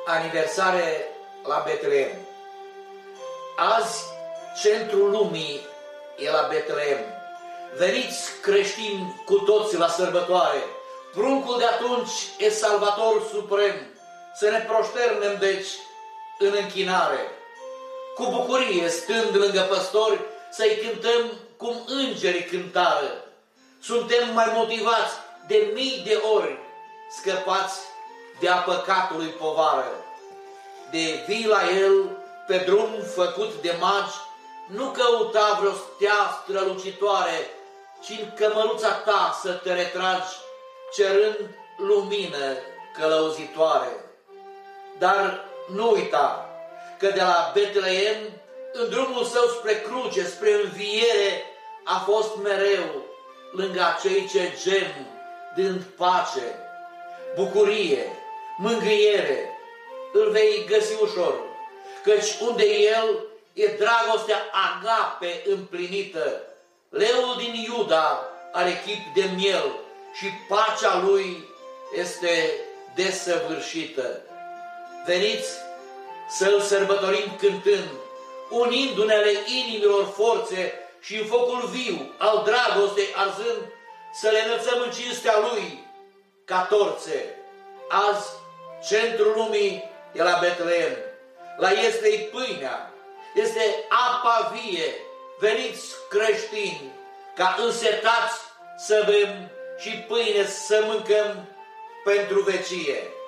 aniversare la Betleem. Azi, centrul lumii e la Betleem. Veniți creștini cu toți la sărbătoare. Pruncul de atunci e Salvator suprem. Să ne proșternem, deci, în închinare. Cu bucurie, stând lângă păstori, să-i cântăm cum îngerii cântară. Suntem mai motivați de mii de ori, scăpați de-a păcatului povară. De vii la El, pe drum făcut de magi, nu căuta vreo stea strălucitoare, ci în cămăruța ta să te retragi, cerând lumină călăuzitoare. Dar nu uita că de la Betleem, în drumul său spre cruce, spre înviere, a fost mereu lângă acei ce gem, dând pace, bucurie, mângâiere, îl vei găsi ușor, căci unde El e dragostea agape împlinită. Leul din Iuda are chip de miel și pacea lui este desăvârșită. Veniți să-L sărbătorim cântând, unindu-ne-le inimilor forțe și în focul viu al dragostei arzând, să le înălțăm în cinstea Lui ca torțe. Azi, centrul lumii e la Betleem. La este-i pâinea, este apa vie. Veniți creștini, ca însetați să bem și pâine să mâncăm pentru vecie.